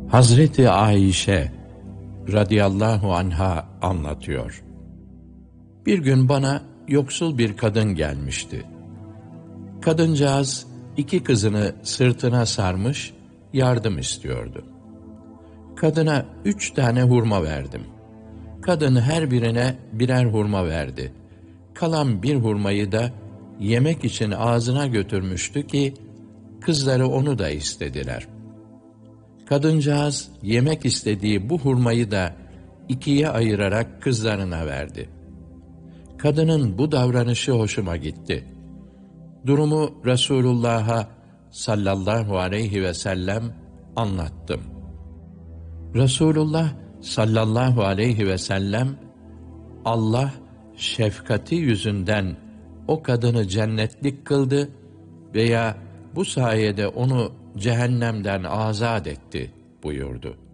Hazreti Ayşe radıyallahu anha anlatıyor. Bir gün bana yoksul bir kadın gelmişti. Kadıncağız 2 kızını sırtına sarmış, yardım istiyordu. Kadına 3 tane hurma verdim. Kadın her birine birer hurma verdi. Kalan bir hurmayı da yemek için ağzına götürmüştü ki, kızları onu da istediler. Kadıncağız yemek istediği bu hurmayı da 2'ye ayırarak kızlarına verdi. Kadının bu davranışı hoşuma gitti. Durumu Resulullah'a sallallahu aleyhi ve sellem anlattım. Resulullah sallallahu aleyhi ve sellem, Allah şefkati yüzünden o kadını cennetlik kıldı veya bu sayede onu cehennemden azat etti buyurdu.